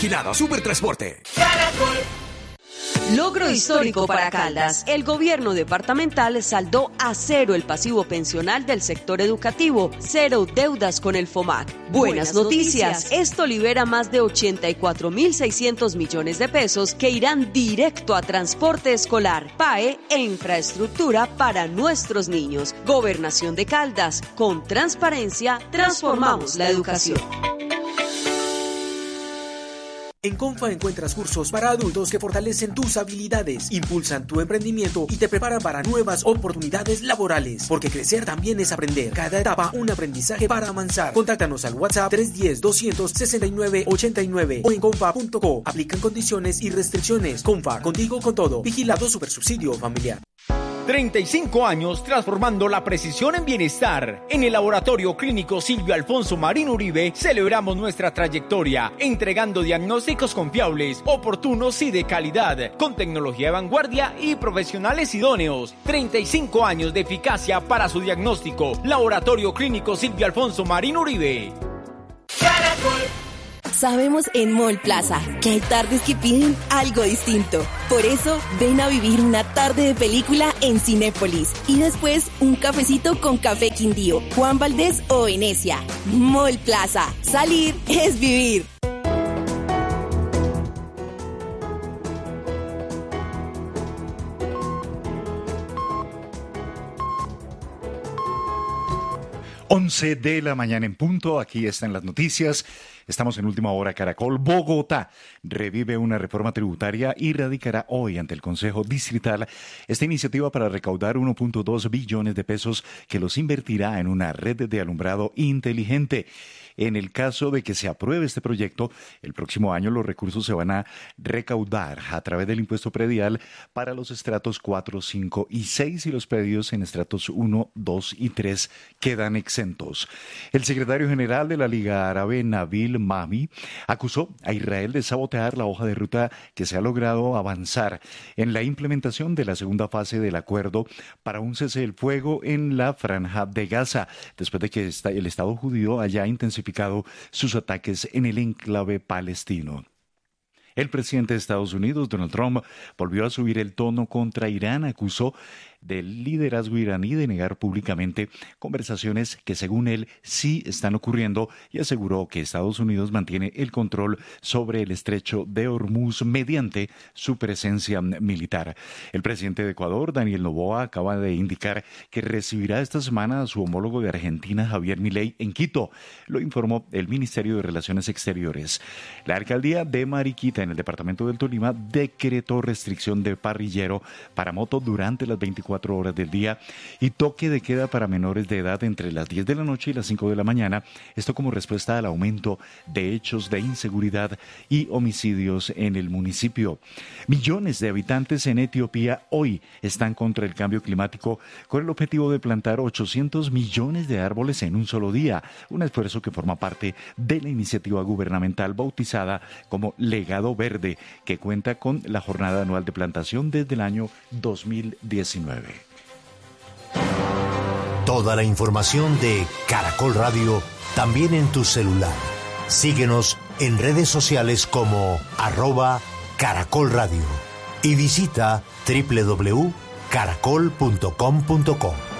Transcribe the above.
Vigilado Supertransporte. Logro histórico para Caldas. El gobierno departamental saldó a cero el pasivo pensional del sector educativo, cero deudas con el FOMAC. Buenas noticias. Esto libera más de 84.600 millones de pesos que irán directo a transporte escolar, PAE e infraestructura para nuestros niños. Gobernación de Caldas. Con transparencia, transformamos la educación. En Confa encuentras cursos para adultos que fortalecen tus habilidades, impulsan tu emprendimiento y te preparan para nuevas oportunidades laborales. Porque crecer también es aprender. Cada etapa un aprendizaje para avanzar. Contáctanos al WhatsApp 310-269-89 o en confa.co. Aplican condiciones y restricciones. Confa, contigo con todo. Vigilado Supersubsidio Familiar. 35 años transformando la precisión en bienestar. En el Laboratorio Clínico Silvio Alfonso Marín Uribe celebramos nuestra trayectoria, entregando diagnósticos confiables, oportunos y de calidad, con tecnología de vanguardia y profesionales idóneos. 35 años de eficacia para su diagnóstico. Laboratorio Clínico Silvio Alfonso Marín Uribe. Sabemos en Mall Plaza que hay tardes que piden algo distinto. Por eso, ven a vivir una tarde de película en Cinépolis y después un cafecito con Café Quindío, Juan Valdés o Venecia. Mall Plaza. Salir es vivir. Once de la mañana en punto, aquí están las noticias. Estamos en Última Hora Caracol. Bogotá revive una reforma tributaria y radicará hoy ante el Consejo Distrital esta iniciativa para recaudar 1.2 billones de pesos que los invertirá en una red de alumbrado inteligente. En el caso de que se apruebe este proyecto, el próximo año los recursos se van a recaudar a través del impuesto predial para los estratos 4, 5 y 6 y los predios en estratos 1, 2 y 3 quedan exentos. El secretario general de la Liga Árabe, Nabil Mahmi, acusó a Israel de sabotear la hoja de ruta que se ha logrado avanzar en la implementación de la segunda fase del acuerdo para un cese del fuego en la Franja de Gaza, después de que el Estado judío haya intensificado sus ataques en el enclave palestino. El presidente de Estados Unidos, Donald Trump, volvió a subir el tono contra Irán, acusó del liderazgo iraní de negar públicamente conversaciones que según él sí están ocurriendo y aseguró que Estados Unidos mantiene el control sobre el estrecho de Hormuz mediante su presencia militar. El presidente de Ecuador, Daniel Noboa, acaba de indicar que recibirá esta semana a su homólogo de Argentina, Javier Milei, en Quito, lo informó el Ministerio de Relaciones Exteriores. La alcaldía de Mariquita, en el departamento del Tolima, decretó restricción de parrillero para moto durante las 24 horas del día y toque de queda para menores de edad entre las 10 de la noche y las 5 de la mañana, esto como respuesta al aumento de hechos de inseguridad y homicidios en el municipio. Millones de habitantes en Etiopía hoy están contra el cambio climático con el objetivo de plantar 800 millones de árboles en un solo día, un esfuerzo que forma parte de la iniciativa gubernamental bautizada como Legado Verde, que cuenta con la jornada anual de plantación desde el año 2019. Toda la información de Caracol Radio también en tu celular. Síguenos en redes sociales como @Caracol Radio y visita www.caracol.com.co.